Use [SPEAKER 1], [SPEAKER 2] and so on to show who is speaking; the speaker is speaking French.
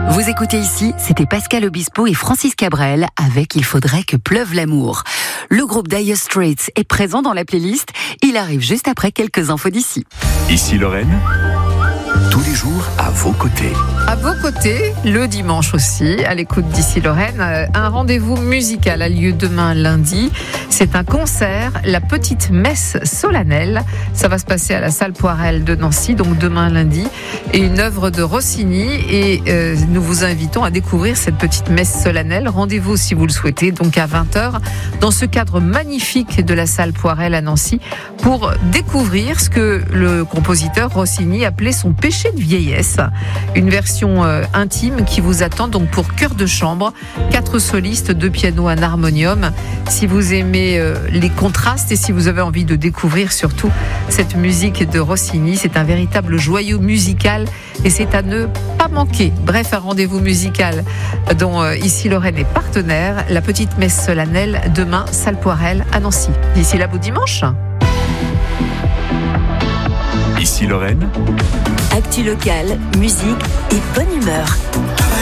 [SPEAKER 1] Vous écoutez ici, c'était Pascal Obispo et Francis Cabrel avec Il faudrait que pleuve l'amour. Le groupe Dire Straits est présent dans la playlist. Il arrive juste après quelques infos d'ici.
[SPEAKER 2] Ici Lorraine, tous les jours à vos côtés.
[SPEAKER 3] À vos côtés, le dimanche aussi, à l'écoute d'Ici Lorraine, un rendez-vous musical a lieu demain lundi. C'est un concert, la petite messe solennelle. Ça va se passer à la salle Poirel de Nancy, donc demain lundi. Et une œuvre de Rossini. Et nous vous invitons à découvrir cette petite messe solennelle. Rendez-vous si vous le souhaitez, donc à 20h, dans ce cadre magnifique de la salle Poirel à Nancy, pour découvrir ce que le compositeur Rossini appelait son péché de vieillesse. Une version intime qui vous attend donc pour chœur de chambre, 4 solistes, 2 pianos, un harmonium. Si vous aimez les contrastes et si vous avez envie de découvrir surtout cette musique de Rossini, c'est un véritable joyau musical et c'est à ne pas manquer. Bref, un rendez-vous musical dont Ici Lorraine est partenaire. La petite messe solennelle demain, salle Poirel à Nancy. D'ici là, beau dimanche.
[SPEAKER 2] Ici Lorraine,
[SPEAKER 1] Actu locale, musique et bonne humeur.